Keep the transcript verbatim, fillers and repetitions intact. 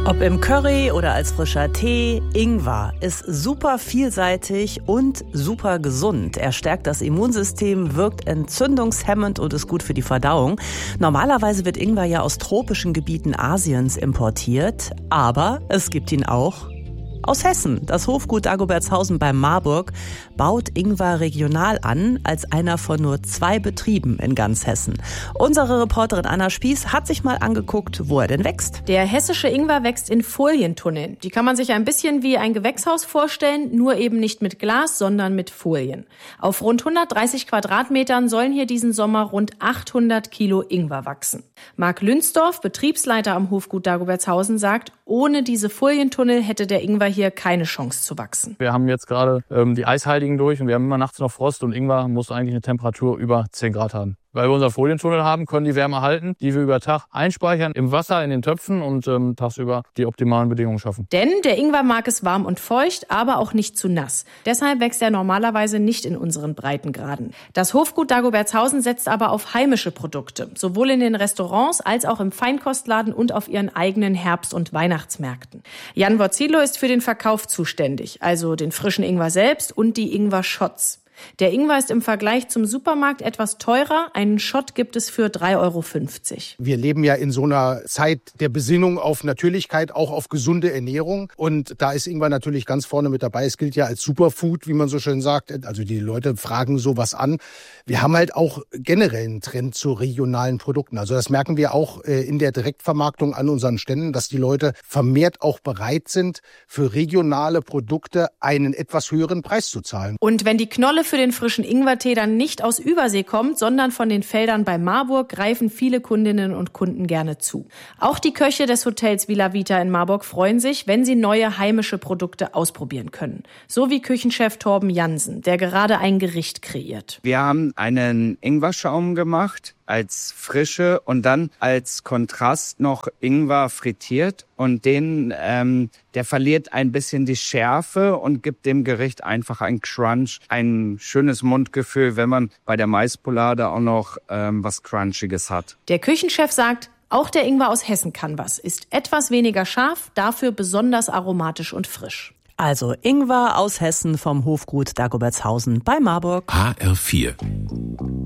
Ob im Curry oder als frischer Tee, Ingwer ist super vielseitig und super gesund. Er stärkt das Immunsystem, wirkt entzündungshemmend und ist gut für die Verdauung. Normalerweise wird Ingwer ja aus tropischen Gebieten Asiens importiert, aber es gibt ihn auch aus Hessen. Das Hofgut Dagobertshausen bei Marburg baut Ingwer regional an, als einer von nur zwei Betrieben in ganz Hessen. Unsere Reporterin Anna Spieß hat sich mal angeguckt, wo er denn wächst. Der hessische Ingwer wächst in Folientunneln. Die kann man sich ein bisschen wie ein Gewächshaus vorstellen, nur eben nicht mit Glas, sondern mit Folien. Auf rund hundertdreißig Quadratmetern sollen hier diesen Sommer rund achthundert Kilo Ingwer wachsen. Marc Lünsdorf, Betriebsleiter am Hofgut Dagobertshausen, sagt, ohne diese Folientunnel hätte der Ingwer hier keine Chance zu wachsen. Wir haben jetzt gerade ähm, die Eisheiligen durch und wir haben immer nachts noch Frost und Ingwer muss eigentlich eine Temperatur über zehn Grad haben. Weil wir unseren Folientunnel haben, können die Wärme halten, die wir über Tag einspeichern im Wasser, in den Töpfen und ähm, tagsüber die optimalen Bedingungen schaffen. Denn der Ingwer mag es warm und feucht, aber auch nicht zu nass. Deshalb wächst er normalerweise nicht in unseren Breitengraden. Das Hofgut Dagobertshausen setzt aber auf heimische Produkte, sowohl in den Restaurants als auch im Feinkostladen und auf ihren eigenen Herbst- und Weihnachtsmärkten. Jan Vorzilo ist für den Verkauf zuständig, also den frischen Ingwer selbst und die Ingwer-Shots. Der Ingwer ist im Vergleich zum Supermarkt etwas teurer. Einen Shot gibt es für drei Euro fünfzig. Wir leben ja in so einer Zeit der Besinnung auf Natürlichkeit, auch auf gesunde Ernährung. Und da ist Ingwer natürlich ganz vorne mit dabei. Es gilt ja als Superfood, wie man so schön sagt. Also die Leute fragen sowas an. Wir haben halt auch generell einen Trend zu regionalen Produkten. Also das merken wir auch in der Direktvermarktung an unseren Ständen, dass die Leute vermehrt auch bereit sind, für regionale Produkte einen etwas höheren Preis zu zahlen. Und wenn die Knolle für den frischen Ingwertee dann nicht aus Übersee kommt, sondern von den Feldern bei Marburg, greifen viele Kundinnen und Kunden gerne zu. Auch die Köche des Hotels Villa Vita in Marburg freuen sich, wenn sie neue heimische Produkte ausprobieren können. So wie Küchenchef Torben Jansen, der gerade ein Gericht kreiert. Wir haben einen Ingwerschaum gemacht als Frische und dann als Kontrast noch Ingwer frittiert und den, ähm, der verliert ein bisschen die Schärfe und gibt dem Gericht einfach ein Crunch, ein schönes Mundgefühl, wenn man bei der Maispolade auch noch ähm, was Crunchiges hat. Der Küchenchef sagt, auch der Ingwer aus Hessen kann was, ist etwas weniger scharf, dafür besonders aromatisch und frisch. Also Ingwer aus Hessen vom Hofgut Dagobertshausen bei Marburg. H R vier